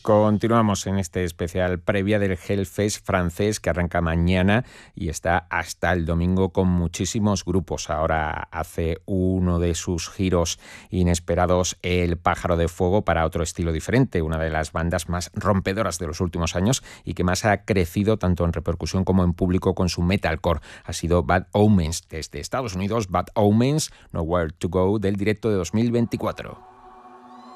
Continuamos en este especial previa del Hellfest francés que arranca mañana y está hasta el domingo con muchísimos grupos. Ahora hace uno de sus giros inesperados El Pájaro de Fuego para otro estilo diferente, una de las bandas más rompedoras de los últimos años y que más ha crecido tanto en repercusión como en público con su metalcore. Ha sido Bad Omens desde Estados Unidos, Bad Omens, Nowhere to Go del directo de 2024.